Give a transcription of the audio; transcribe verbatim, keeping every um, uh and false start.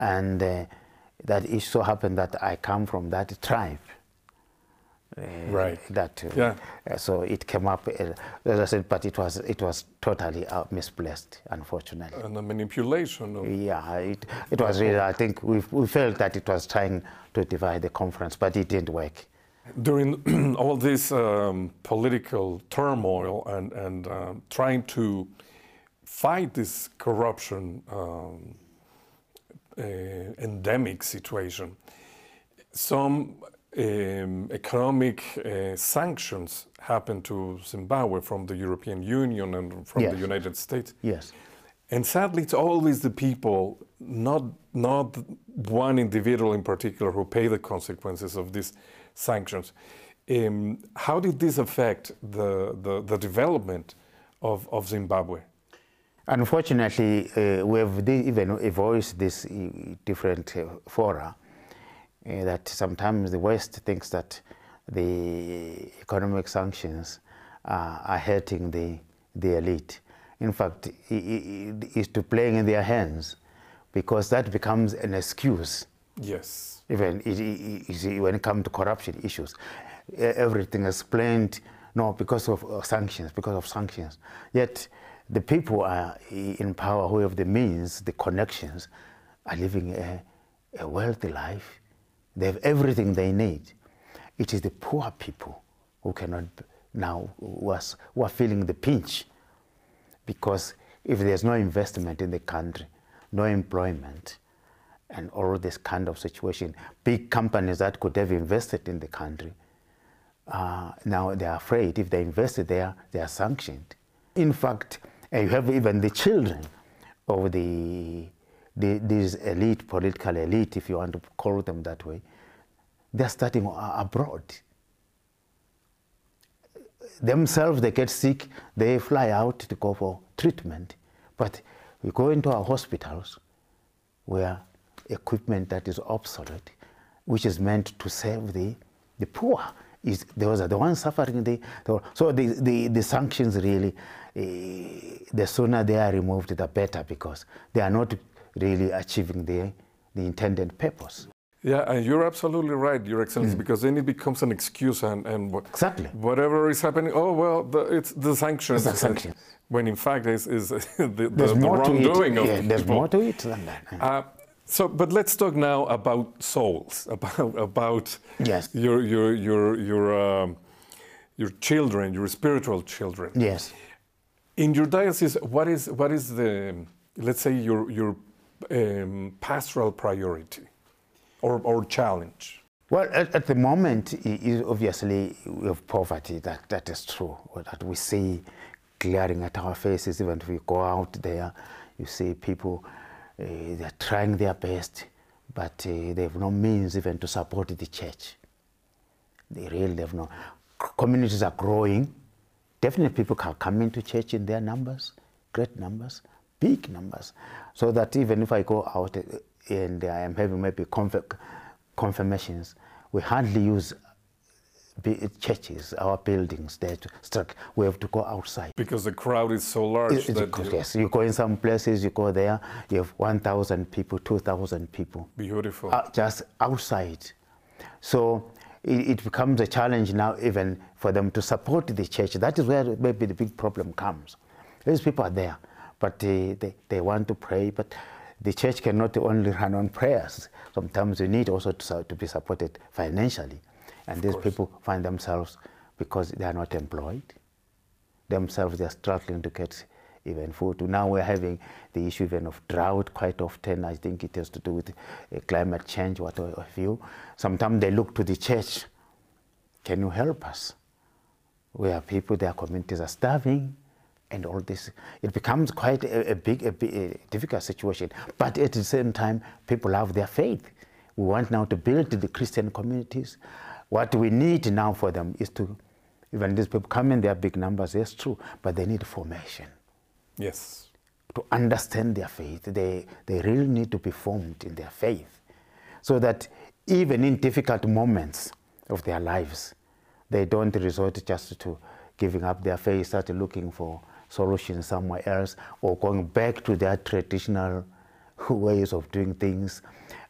And uh, that it so happened that I come from that tribe. Uh, right. That, uh, yeah. Uh, so it came up, uh, as I said, but it was it was totally uh, misplaced, unfortunately. And a manipulation of... Yeah, it, it was really, I think we, we felt that it was trying to divide the conference, but it didn't work. During all this um, political turmoil and, and uh, trying to fight this corruption um, uh, endemic situation, some um, economic uh, sanctions happened to Zimbabwe from the European Union and from Yes. the United States. Yes. And sadly, it's always the people, not, not one individual in particular, who pay the consequences of these sanctions. Um, how did this affect the, the, the development of, of Zimbabwe? Unfortunately, uh, we have even voiced this in different uh, fora, uh, that sometimes the West thinks that the economic sanctions uh, are hurting the, the elite. In fact, it is to playing in their hands, because that becomes an excuse. Yes. Even it, it, it, when it comes to corruption issues, everything is explained, no, because of uh, sanctions, because of sanctions. Yet the people are in power who have the means, the connections, are living a, a wealthy life. They have everything they need. It is the poor people who cannot now, who are, who are feeling the pinch. Because if there's no investment in the country, no employment, and all this kind of situation, big companies that could have invested in the country, uh, now they're afraid if they invested there, they are sanctioned. In fact, you have even the children of the, the these elite, political elite, if you want to call them that way, they're studying abroad. Themselves, they get sick, they fly out to go for treatment. But we go into our hospitals where equipment that is obsolete, which is meant to save the, the poor, is those are the ones suffering. The, the, so the, the, the sanctions really, uh, the sooner they are removed, the better, because they are not really achieving the, the intended purpose. Yeah, and you're absolutely right, Your Excellency, mm. because then it becomes an excuse, and, and what, exactly. whatever is happening, oh, well, the, it's the sanctions. It's the sanctions. When in fact is, is the, the, there's the more wrongdoing to it. of yeah, There's people. more to it than that. Uh, so, but let's talk now about souls, about, about yes. your, your, your, your, um, your children, your spiritual children. Yes. In your diocese, what is, what is the, let's say, your, your um, pastoral priority? Or, or challenge? Well, at, at the moment, it, obviously, we have poverty, that, that is true, that we see glaring at our faces. Even if we go out there, you see people, uh, they're trying their best, but uh, they have no means even to support the church. They really have no. Communities are growing. Definitely people are coming to church in their numbers, great numbers, big numbers, so that even if I go out, uh, and I am having maybe confirmations, we hardly use churches, our buildings there to struck. We have to go outside. Because the crowd is so large. It, that you, you... Yes, you go in some places, you go there, you have one thousand people, two thousand people. Beautiful. Uh, just outside. So it, it becomes a challenge now even for them to support the church. That is where maybe the big problem comes. These people are there, but they, they, they want to pray, but the church cannot only run on prayers. Sometimes you need also to, to be supported financially. And of these course. people find themselves, because they are not employed, themselves they are struggling to get even food. Now we're having the issue even of drought quite often. I think it has to do with uh, climate change, what have you. Sometimes they look to the church. Can you help us? Where people, their communities are starving, and all this, it becomes quite a, a big, a, big, a difficult situation. But at the same time, people have their faith. We want now to build the Christian communities. What we need now for them is to, even these people come in their big numbers, that's true, but they need formation. Yes. To understand their faith, they, they really need to be formed in their faith, so that even in difficult moments of their lives, they don't resort just to giving up their faith, start looking for solutions somewhere else, or going back to their traditional ways of doing things.